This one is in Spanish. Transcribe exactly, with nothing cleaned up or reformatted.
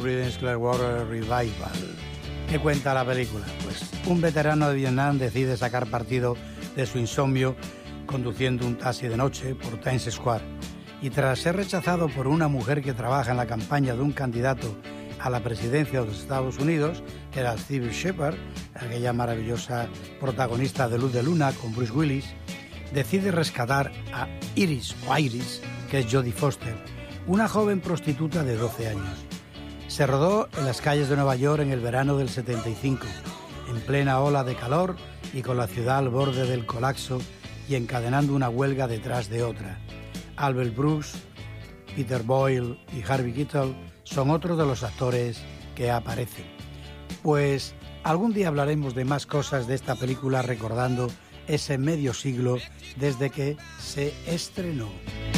Creedence Clearwater Revival. ¿Qué cuenta la película? Pues un veterano de Vietnam decide sacar partido de su insomnio conduciendo un taxi de noche por Times Square. Y tras ser rechazado por una mujer que trabaja en la campaña de un candidato a la presidencia de los Estados Unidos, que era Cybill Shepherd, aquella maravillosa protagonista de Luz de Luna con Bruce Willis, decide rescatar a Iris, o Iris, que es Jodie Foster, una joven prostituta de doce años. Se rodó en las calles de Nueva York en el verano del setenta y cinco, en plena ola de calor y con la ciudad al borde del colapso y encadenando una huelga detrás de otra. Albert Brooks, Peter Boyle y Harvey Keitel son otros de los actores que aparecen. Pues algún día hablaremos de más cosas de esta película recordando ese medio siglo desde que se estrenó.